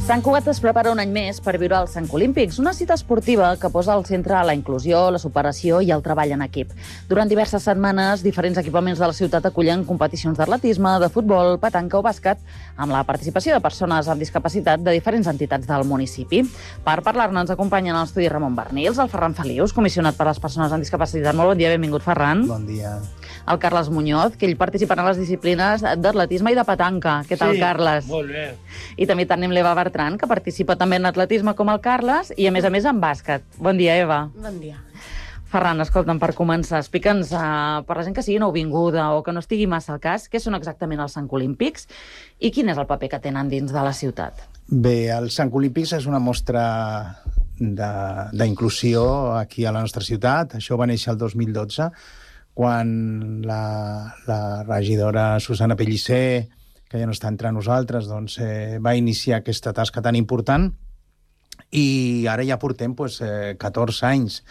Sant Cugat es prepara un any més per viure els Sant Olímpics, una cita esportiva que posa al centre la inclusió, la superació i el treball en equip. Durant diverses setmanes, diferents equipaments de la ciutat acullen competicions d'atletisme, de futbol, petanca o bàsquet, amb la participació de persones amb discapacitat de diferents entitats del municipi. Per parlar-ne ens acompanya en l'estudi Ramon Bernils, el Ferran Felius, comissionat per les persones amb discapacitat. Molt bon dia, benvingut, Ferran. Bon dia. El Carles Muñoz, que ell participa en les disciplines d'atletisme i de petanca. Què tal, Carles? Molt bé. I també tenim l'Eva Bertran, que participa també en atletisme com el Carles i, a més en bàsquet. Bon dia, Eva. Bon dia. Ferran, escolta'm, per començar, explica'ns, per la gent que sigui nouvinguda o que no estigui massa al cas, què són exactament els Sant Olímpics i quin és el paper que tenen dins de la ciutat? Bé, els Sant Olímpics és una mostra d'inclusió aquí a la nostra ciutat. Això va néixer el 2012, quan la regidora Susana Pellicer, que ja no està entre nosaltres, doncs, va iniciar aquesta tasca tan important i ara ja portem 14 anys.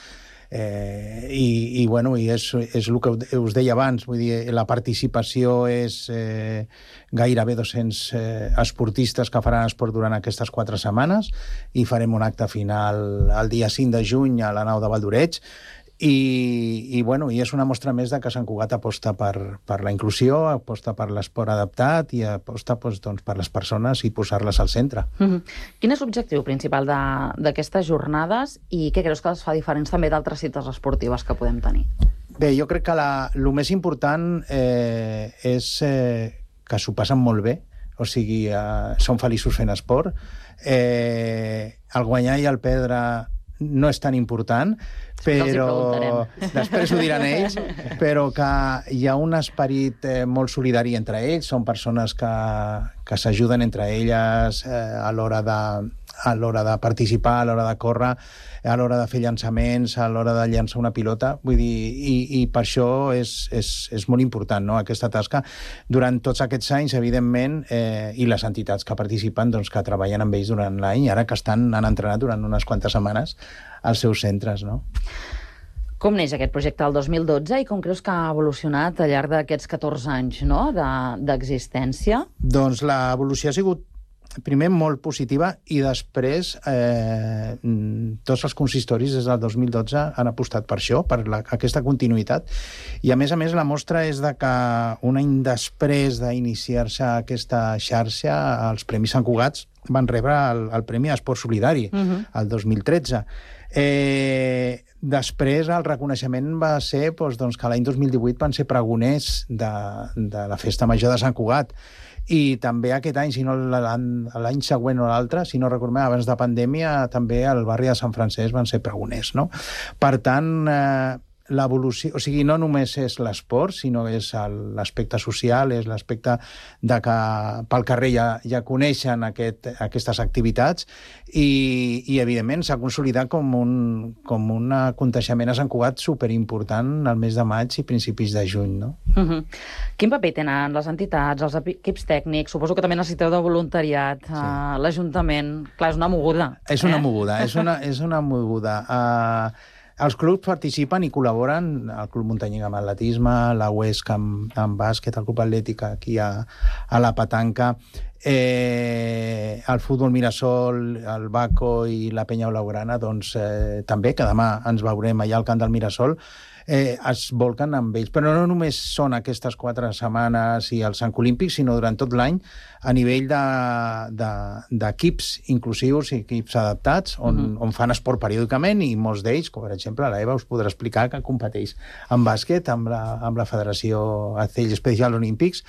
I és el que us deia abans, vull dir, la participació és gairebé 200 esportistes que faran esport durant aquestes 4 setmanes i farem un acte final el dia 5 de juny a la nau de Valdoreig. I és una mostra més de que Sant Cugat aposta per la inclusió, aposta per l'esport adaptat i aposta per les persones i posar-les al centre. Quin és l'objectiu principal d'aquestes jornades i què creus que les fa diferents també d'altres cites esportives que podem tenir? Bé, jo crec que el més important és que s'ho passen molt bé, o sigui, són feliços fent esport. El guanyar i el perdre no és tan important, però després ho diran ells, però que hi ha un esperit molt solidari entre ells, són persones que s'ajuden entre elles a l'hora de participar, a l'hora de córrer, a l'hora de fer llançaments, a l'hora de llançar una pilota, vull dir, i per això és molt important, no?, aquesta tasca. Durant tots aquests anys, evidentment, i les entitats que participen, doncs, que treballen amb ells durant l'any, ara que han entrenat durant unes quantes setmanes als seus centres, no? Com neix aquest projecte el 2012 i com creus que ha evolucionat al llarg d'aquests 14 anys, no?, d'existència? Doncs l'evolució ha sigut primer molt positiva i després tots els consistoris des del 2012 han apostat per això, per aquesta continuïtat. I a més la mostra és de que un any després d'iniciar-se aquesta xarxa, els Premis Sant Cugat van rebre el Premi Esport Solidari el 2013. Després el reconeixement va ser que l'any 2018 van ser pregoners de la Festa Major de Sant Cugat. I també aquest any, si no l'any següent o l'altre, si no recordem, abans de pandèmia, també al barri de Sant Francesc van ser pregoners, no? Per tant, l'evolució, o sigui, no només és l'esport, sinó és l'aspecte social, és l'aspecte de que pel carrer ja coneixen aquestes activitats i evidentment, s'ha consolidat com un aconteixement a Sant Cugat superimportant al mes de maig i principis de juny, no? Quin paper tenen les entitats, els equips tècnics? Suposo que també necessiteu de voluntariat, l'Ajuntament. Clar, és una moguda. És una moguda, és una moguda. Els clubs participen i col·laboren, el Club Muntanyenc amb atletisme, la UESC amb bàsquet, el Club Atlètic aquí a la petanca, el futbol Mirasol, el Baco i la Penya Blaugrana, doncs també, que demà ens veurem allà al camp del Mirasol, es volquen amb ells. Però no només són aquestes 4 setmanes i els Sant Olímpics, sinó durant tot l'any a nivell d'equips inclusius i equips adaptats on fan esport periòdicament i molts d'ells, com per exemple l'Eva us podrà explicar que competeix en bàsquet amb la Federació Acell Special Olímpics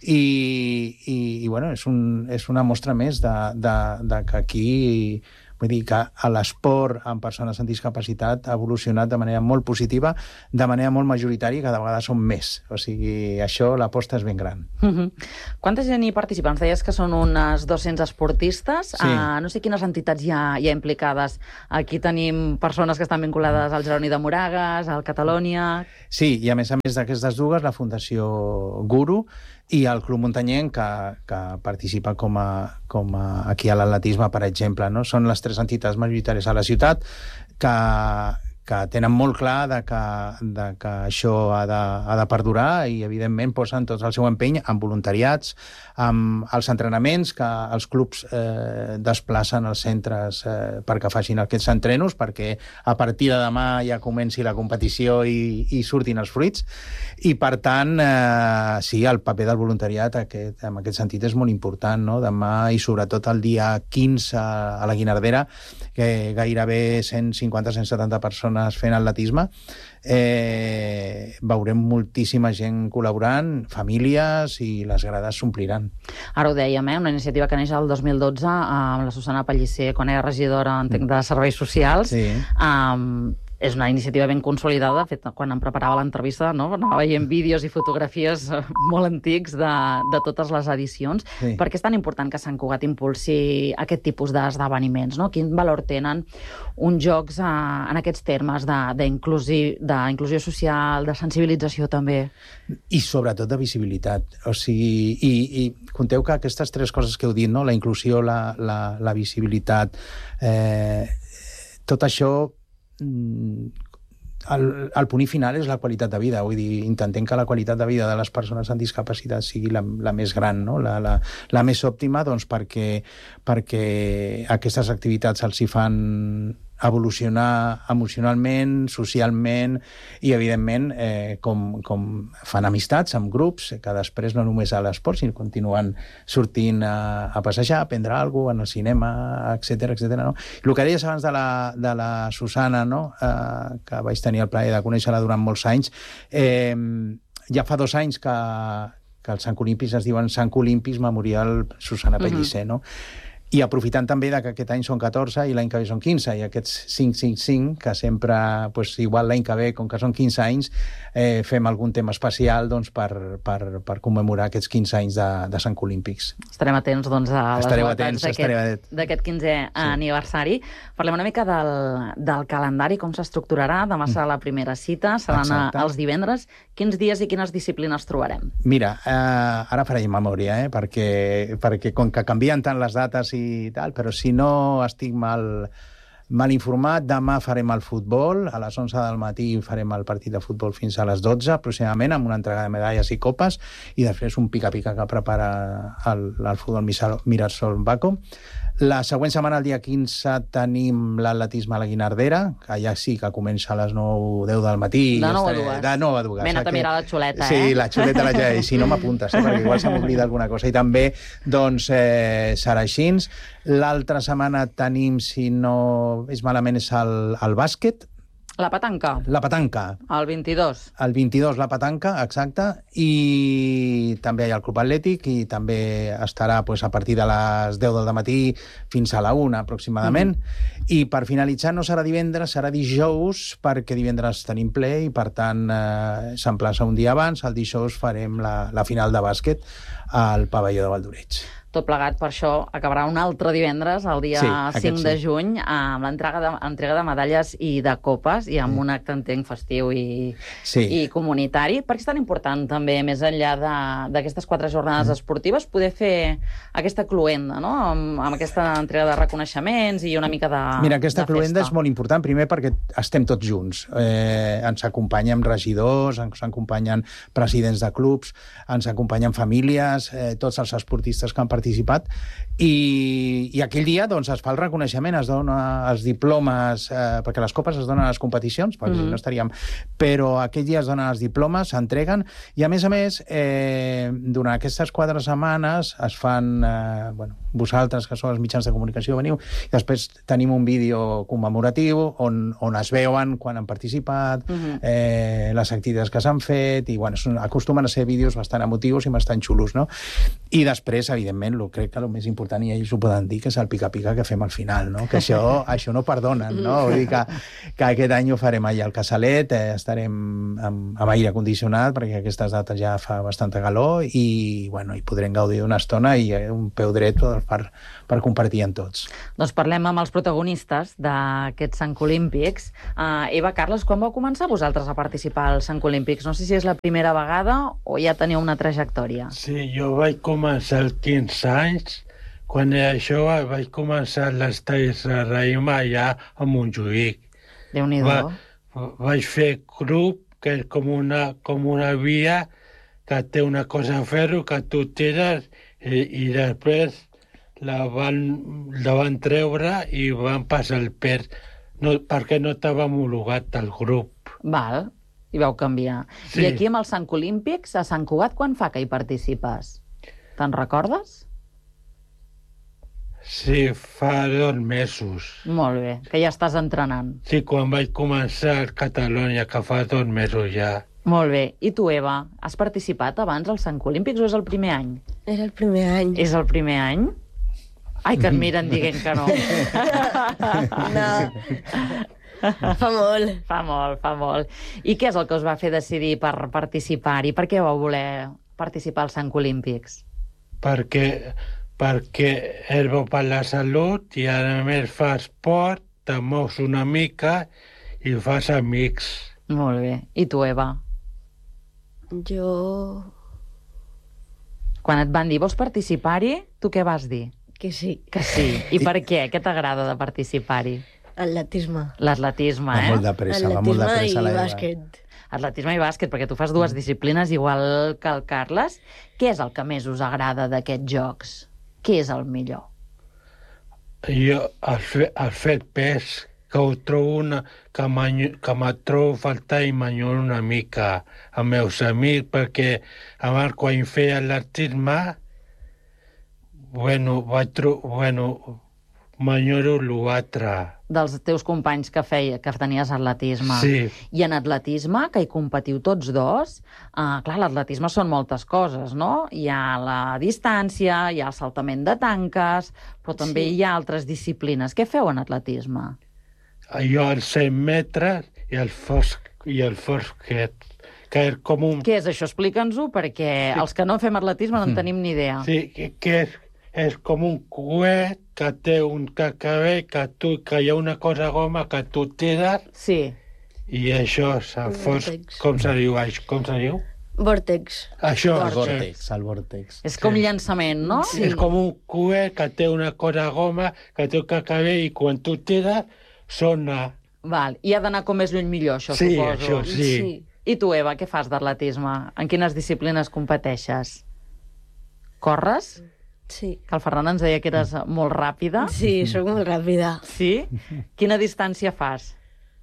i és una mostra més de que aquí vull dir que l'esport amb persones amb discapacitat ha evolucionat de manera molt positiva, de manera molt majoritària i cada vegada són més. O sigui, això, l'aposta és ben gran. Quanta gent hi participa? Ens deies que són unes 200 esportistes. Sí. No sé quines entitats hi ha implicades. Aquí tenim persones que estan vinculades al Jeroni de Moragas, al Catalònia... Sí, i a més d'aquestes dues, la Fundació Guru i el Club Muntanyenc, que participa com a aquí a l'atletisme, per exemple, no? Són les 3 entitats majoritàries a la ciutat que tenen molt clar de que això ha de perdurar i, evidentment, posen tot el seu empeny en voluntariats, amb els entrenaments que els clubs desplacen als centres perquè facin aquests entrenos, perquè a partir de demà ja comenci la competició i surtin els fruits. I, per tant, sí, el paper del voluntariat en aquest sentit és molt important, no? Demà i sobretot el dia 15 a la Guinardera, que gairebé 150-170 persones fent atletisme, veurem moltíssima gent col·laborant, famílies, i les grades s'ompliran. Ara ho dèiem, una iniciativa que neix el 2012 amb la Susana Pellicer, quan era regidora, entenc, de Serveis Socials. Sí. És una iniciativa ben consolidada. De fet, quan em preparava l'entrevista, no, anava veient vídeos i fotografies molt antics de totes les edicions. Sí. Per què és tan important que Sant Cugat impulsi aquest tipus d'esdeveniments, no? Quin valor tenen uns jocs en aquests termes d'inclusió social, de sensibilització també? I sobretot de visibilitat. O sigui, i compteu que aquestes tres coses que heu dit, no? La inclusió, la visibilitat, tot això, el punt final és la qualitat de vida. Vull dir, intentem que la qualitat de vida de les persones amb discapacitat sigui la més gran, no? La més òptima, doncs, perquè aquestes activitats els hi fan evolucionar emocionalment, socialment, i, evidentment, com fan amistats amb grups, que després no només a l'esport, sinó continuen sortint a passejar, a prendre alguna cosa, en el cinema, etc. No? El que deies abans de la Susana, no? Que vaig tenir el plaer de conèixer-la durant molts anys, ja fa 2 anys que els Sant Olimpis es diuen Sant Olimpis Memorial Susana Pellicer, no? I aprofitant també que aquest any són 14 i l'any que ve són 15, i aquests 5-5-5, que sempre, doncs, igual l'any que ve, com que són 15 anys, fem algun tema especial, doncs, per commemorar aquests 15 anys de Sant Olímpics. Estarem atents, doncs, a les novetats d'aquest 15è aniversari. Parlem una mica del calendari, com s'estructurarà. Demà serà la primera cita, seran els divendres. Quins dies i quines disciplines trobarem? Mira, ara faré memòria, perquè com que canvien tant les dates i tal, però si no estic mal informat, demà farem el futbol, a les 11 del matí farem el partit de futbol fins a les 12, aproximadament, amb una entrega de medalles i copes, i després un pica-pica que prepara el futbol Mirasol Baco. La següent setmana, el dia 15, tenim l'atletisme a la Guinardera, que ja sí que comença a les 9-10 del matí. De 9 a 2. De 9 a 2. Vine a mirar la xuleta, Sí, la xuleta la ja, i si no m'apuntes, perquè igual se m'oblida alguna cosa. I també, doncs, serà així. L'altra setmana tenim, si no és malament, és el bàsquet. La petanca. La petanca. El 22. El 22, la petanca, exacte. I també hi ha el Club Atlètic, i també estarà a partir de les 10 del matí fins a la 1, aproximadament. I per finalitzar, no serà divendres, serà dijous, perquè divendres tenim ple i, per tant, s'emplaça un dia abans. El dijous farem la final de bàsquet al pavelló de Valdoreig. Tot plegat, per això, acabarà un altre divendres, el dia 5 de juny, amb l'entrega de medalles i de copes, i amb un acte, entenc, festiu i comunitari. Per què és tan important, també, més enllà d'aquestes 4 jornades esportives, poder fer aquesta cluenda, no?, amb aquesta entrega de reconeixements i una mica de festa? Mira, aquesta cluenda és molt important, primer perquè estem tots junts. Ens acompanyen regidors, ens acompanyen presidents de clubs, ens acompanyen famílies, tots els esportistes que han participat, i aquell dia, doncs, es fa el reconeixement, es dona els diplomes, perquè les copes es donen a les competicions, perquè si no estaríem... Però aquell dia es donen els diplomes, s'entreguen, i a més, durant aquestes 4 setmanes es fan, vosaltres, que sou els mitjans de comunicació, veniu, i després tenim un vídeo commemoratiu on es veuen quan han participat, les activitats que s'han fet, i acostumen a ser vídeos bastant emotius i bastant xulos, no? I després, evidentment, crec que el més important, i ells ho poden dir, que és el pica-pica que fem al final, no? Que això no perdonen, no? Vull dir que aquest any ho farem allà al Casalet, estarem amb aire condicionat, perquè aquestes dates ja fa bastanta calor, i podrem gaudir d'una estona i un peu dret per compartir amb tots. Doncs parlem amb els protagonistes d'aquests Sant Olímpics. Eva, Carles, quan vau començar vosaltres a participar als Sant Olímpics? No sé si és la primera vegada o ja teniu una trajectòria. Sí, jo vaig començar als 15 anys. Quan era jove vaig començar les talls de raïm allà a Montjuïc. Déu-n'hi-do. vaig fer grup, que és com una via que té una cosa de ferro que tu tires i després la van treure i van passar el pes, perquè no estava homologat el grup. Val, i vau canviar. Sí. I aquí amb els Sant Olímpics, a Sant Cugat, quan fa que hi participes? Te'n recordes? Sí, fa 2 mesos. Molt bé, que ja estàs entrenant. Sí, quan vaig començar a Catalunya, que fa 2 mesos ja. Molt bé. I tu, Eva, has participat abans als Sant Olímpics o és el primer any? Era el primer any. És el primer any? Ai, que et miren dient que no. No. Fa molt. Fa molt. I què és el que us va fer decidir per participar-hi? Per què vau voler participar als Sant Olímpics? Perquè és bo per la salut i a més fa esport, te mous una mica i fas amics. Molt bé. I tu, Eva? Jo... Quan et van dir vols participar-hi, tu què vas dir? Que sí. Que sí. I per què? Què t'agrada de participar-hi? Atletisme. L'atletisme, Va molt de pressa, va molt de pressa la i Eva. bàsquet. Atletisme i bàsquet, perquè tu fas 2 disciplines igual que el Carles. Què és el que més us agrada d'aquests jocs? Què és el millor? Jo, el fet pes, que ho trobo que me trobo a faltar i m'enyoro una mica amb meus amics, perquè abans quan feia atletisme, m'enyoro l'altre. Dels teus companys que tenies atletisme. Sí. I en atletisme, que hi competiu tots dos, clar, l'atletisme són moltes coses, no? Hi ha la distància, hi ha el saltament de tanques, però també hi ha altres disciplines. Què feu en atletisme? Jo els 100 metres i el fosquet, que és com un... Què és això? Explica'ns-ho, perquè els que no fem atletisme no en tenim ni idea. Sí, que és com un coet que té un cacabell, que hi ha una cosa goma que tu tires Sí. i això és el Vòrtex. com se diu? Vòrtex. Això El vòrtex. És com llançament, no? Sí. És com un coet que té una cosa goma, que té un cacabell i quan tu tires sona. Val. I ha d'anar com més lluny millor, això, Sí, suposo. això sí. I tu, Eva, què fas d'atletisme? En quines disciplines competeixes? Corres? Sí. Que el Ferran ens deia que eres molt ràpida. Sí, sóc molt ràpida. Sí? Quina distància fas?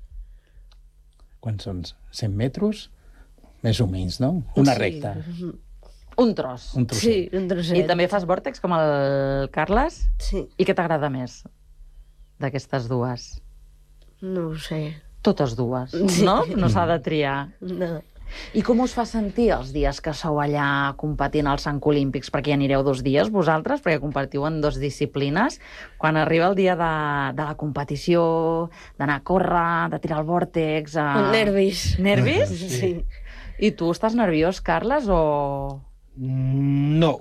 Quan són 100 metres? Més o menys, no? Una Sí. recta. Un tros. Un trosset. Sí, un trosset. I també fas vòrtex, com el Carles? Sí, I què t'agrada més d'aquestes dues? no ho sé. Totes dues, Sí. no? No s'ha de triar. No. I com us fa sentir els dies que sou allà competint als Sant Olímpics? Perquè hi anireu 2 dies, vosaltres, perquè compartiu en 2 disciplines. Quan arriba el dia de la competició, d'anar a córrer, de tirar el vòrtex... Nervis. Nervis? Sí. I tu estàs nerviós, Carles, o...? No,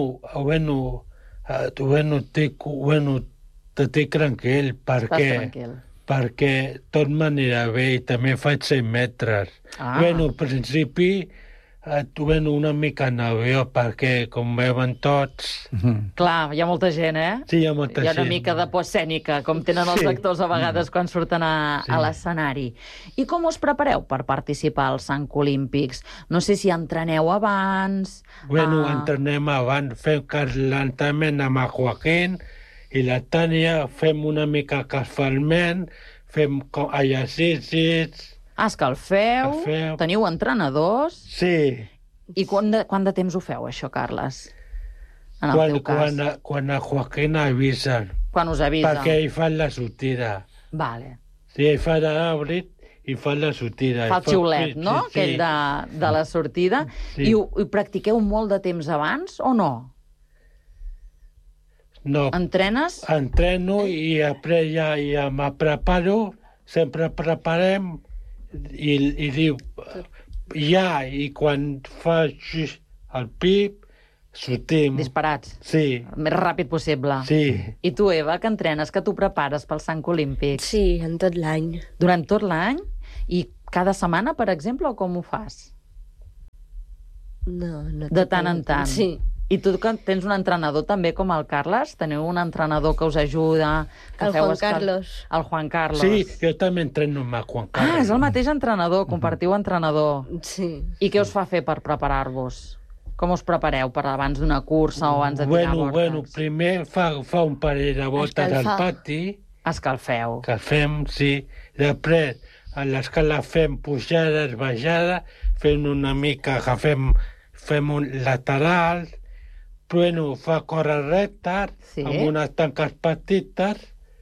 t'estic tranquil, Estàs tranquil. perquè tot m'anirà bé i també faig 100 metres. Al principi, una mica nerviós, perquè com veuen tots... Clar, hi ha molta gent, eh? Sí, hi ha molta Hi ha una gent. mica de por escènica, com tenen els Sí. actors a vegades quan surten a l'escenari. I com us prepareu per participar als Sant Olímpics? No sé si entreneu abans... Entrenem abans, fem l'entrenament amb el Joaquín i la Tània, fem una mica calfament, fem exercicis... Escalfeu, Escalfeu. teniu entrenadors... Sí, I quant de temps ho feu, això, Carles? En el teu cas. quan el Joaquín avisa, Quan us avisa. perquè ell fa la sortida. Vale. Sí, ell fa l'àbrit i fa la sortida. Fa el xiulet, no? Sí. Aquell de la sortida. Sí. I practiqueu molt de temps abans o no? No, Entrenes? entreno i després ja me preparo, sempre preparem i diu ja, i quan fa el pip, sortim. Disparats. Sí, El més ràpid possible. sí. I tu, Eva, que entrenes, que tu prepares pels Sant Olímpics? Sí, en tot l'any. Durant tot l'any? I cada setmana, per exemple, o com ho fas? No De tant en tant. Sí. I tu que tens un entrenador també com el Carles? Teniu un entrenador que us ajuda? Que El Juan Carlos. El Juan Carlos. Sí, jo també entreno amb el Juan Carlos. Ah, és el mateix entrenador, compartiu entrenador. Sí. I què us fa fer per preparar-vos? Com us prepareu per abans d'una cursa o abans de tirar vòrtex? Bueno, primer fa un parell de voltes al Escalfar. pati, Escalfeu. que fem, sí. Després, a l'escala fem pujades, baixades, fem una mica, que fem un lateral, bueno, fa córrer rectes, Sí. amb unes tanques petites,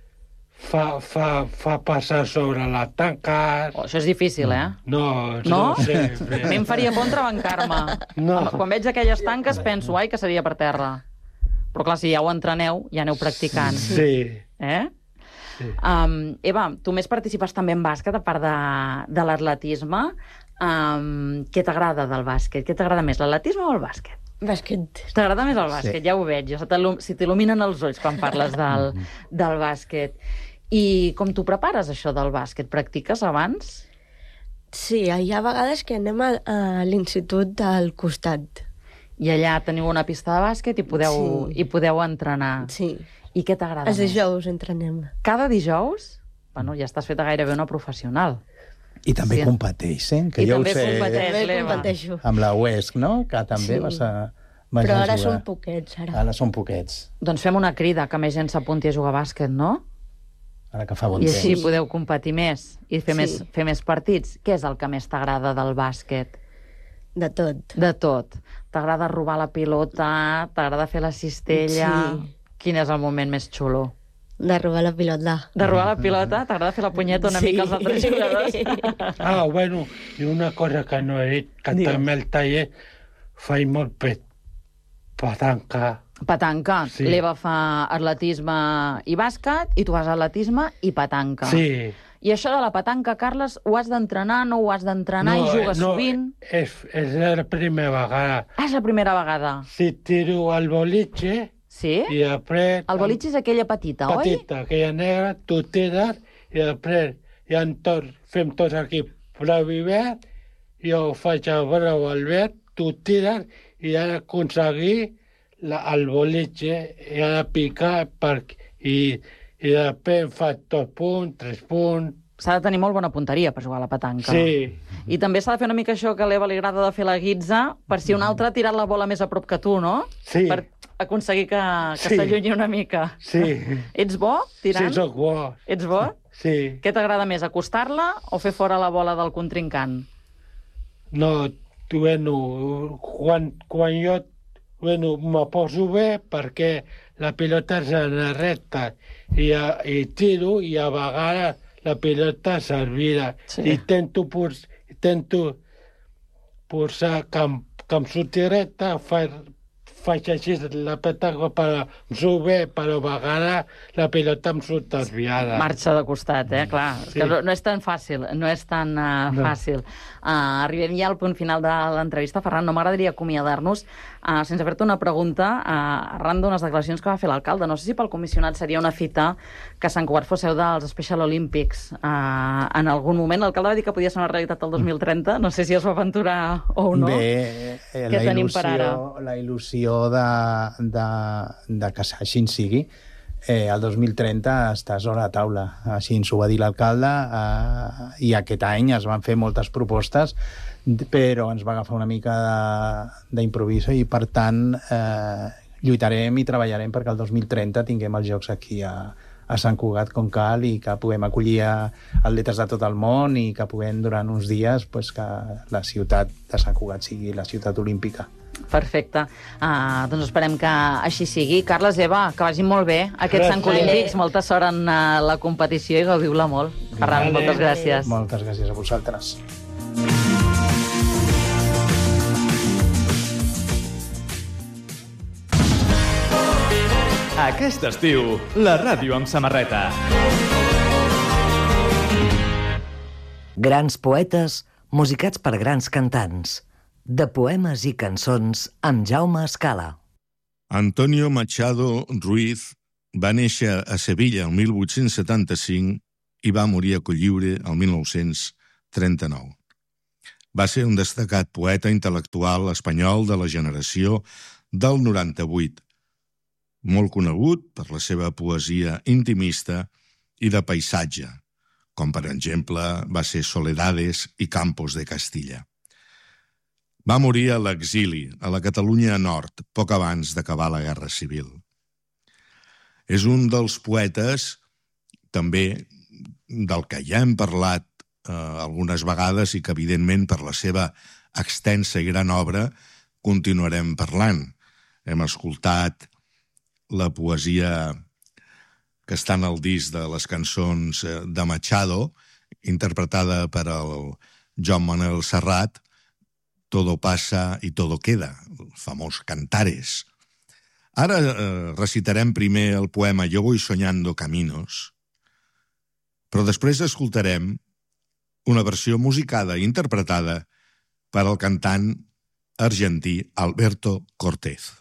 fa passar sobre les tanques. Oh, això és difícil, eh? No, No? sé. A mi em faria por entrebancar-me. No. Quan veig aquelles tanques penso, ai, que seria per terra. Però clar, si ja ho entreneu, ja aneu practicant. Sí. Eh? Sí. Eva, tu més participes també en bàsquet, a part de l'atletisme. Què t'agrada del bàsquet? Què t'agrada més, l'atletisme o el bàsquet? Bàsquet. T'agrada més el bàsquet, Sí. ja ho veig. Si t'il·luminen els ulls quan parles del bàsquet. I com t'ho prepares, això del bàsquet? Practiques abans? Sí, hi ha vegades que anem a l'institut al costat. I allà teniu una pista de bàsquet i podeu entrenar. Sí. I què t'agrada Els més? dijous entrenem. Cada dijous? Bueno, ja estàs feta gairebé una professional. I també Sí. competeixen, que I jo ho també sé competeix. També l'Eva. competeixo. amb la UESC, no? Que també Sí. vas a Però ara jugar. són poquets, ara. Ara són poquets, Doncs fem una crida que més gent s'apunti a jugar a bàsquet, no? ara que fa bon I temps. així podeu competir més i fer, Sí. fer més partits. Què és el que més t'agrada del bàsquet? De tot. De tot. T'agrada robar la pilota? T'agrada fer la cistella? Sí. Quin és el moment més xulo? De robar la pilota. De robar la pilota? T'agrada fer la punyeta una mica als altres jugadors? Bueno, i una cosa que no he dit, que Digues. també al taller faig molt petanca. Petanca. Sí. L'Eva fa atletisme i bàsquet i tu vas a atletisme i petanca. Sí. I això de la petanca, Carles, ho has d'entrenar, no ho has d'entrenar i jugues sovint? És la primera vegada. Ah, és la primera vegada. Si tiro al boliche Sí? i després... El boliche és aquella petita, petita, aquella negra, tu tires i després fem tots aquí blau i verd, jo faig el blau al verd, tu tires i ha d'aconseguir el boliche i ha de picar i després fa 2 punts, 3 punts. S'ha de tenir molt bona punteria per jugar a la petanca. Sí, I també s'ha de fer una mica això que a l'Eva li agrada de fer la guitza, per si un altre ha tirat la bola més a prop que tu, no? Sí. Per aconseguir que Sí. s'allunyi una mica. sí. Ets bo tirant? Sí, soc bo. Ets bo? Sí. Què t'agrada més, acostar-la o fer fora la bola del contrincant? No, quan jo me poso bé perquè la pilota és en recta i tiro i a vegades la pilota servida. Sí. Intento posar que em surti recta, faig així la petanca per em surt bé, però a vegades la pilota em surt desviada. Marxa de costat, clar. És que no és tan fàcil, no és tan fàcil. Arribem ja al punt final de l'entrevista. Ferran, no m'agradaria acomiadar-nos sense fer-te una pregunta arran d'unes declaracions que va fer l'alcalde. No sé si pel comissionat seria una fita que Sant Cugat fos seu dels Special Olympics en algun moment. L'alcalde va dir que podia ser una realitat el 2030. No sé si es va aventurar o no. Bé, Què tenim per ara? la il·lusió de que així en sigui. El 2030 estàs a la taula. Així ens ho va dir l'alcalde i aquest any es van fer moltes propostes, però ens va agafar una mica d'improviso i, per tant, lluitarem i treballarem perquè el 2030 tinguem els Jocs aquí a Sant Cugat com cal i que puguem acollir atletes de tot el món i que puguem durant uns dies que la ciutat de Sant Cugat sigui la ciutat olímpica. Perfecte. Doncs esperem que així sigui. Carles, Eva, que vagi molt bé aquests Gràcies. Sant Olímpics. Molta sort en la competició i gaudiu-la molt. Ferran, Vale. moltes gràcies. Moltes gràcies a vosaltres. Aquest estiu, la ràdio amb samarreta. Grans poetes musicats per grans cantants. De poemes i cançons amb Jaume Escala. Antonio Machado Ruiz va néixer a Sevilla el 1875 i va morir a Cotlliure el 1939. Va ser un destacat poeta intel·lectual espanyol de la generació del 98, molt conegut per la seva poesia intimista i de paisatge, com per exemple va ser Soledades i Campos de Castilla. Va morir a l'exili, a la Catalunya Nord, poc abans d'acabar la Guerra Civil. És un dels poetes, també, del que ja hem parlat algunes vegades i que, evidentment, per la seva extensa i gran obra, continuarem parlant. Hem escoltat la poesia que està en el disc de les cançons de Machado, interpretada per el Joan Manuel Serrat, Todo pasa y todo queda, el famós Cantares. Ara recitarem primer el poema Yo voy soñando caminos, però després escoltarem una versió musicada i interpretada per al cantant argentí Alberto Cortés.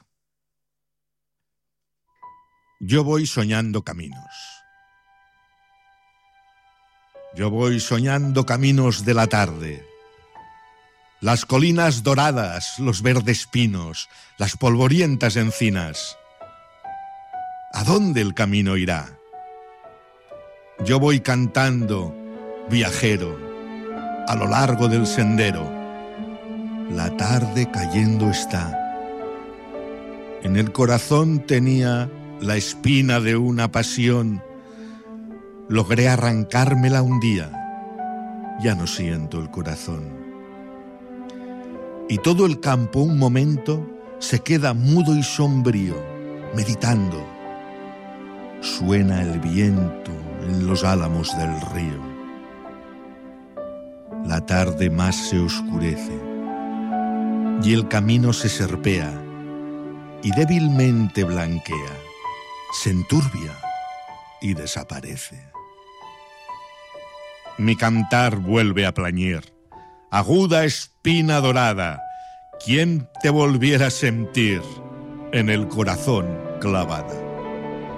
Yo voy soñando caminos. Yo voy soñando caminos de la tarde. Las colinas doradas, los verdes pinos, las polvorientas encinas. ¿A dónde el camino irá? Yo voy cantando, viajero, a lo largo del sendero. La tarde cayendo está. En el corazón tenía la espina de una pasión. Logré arrancármela un día. Ya no siento el corazón. Y todo el campo un momento se queda mudo y sombrío, meditando. Suena el viento en los álamos del río. La tarde más se oscurece y el camino se serpea y débilmente blanquea, se enturbia y desaparece. Mi cantar vuelve a plañir, aguda espina dorada, ¿quién te volviera a sentir en el corazón clavada?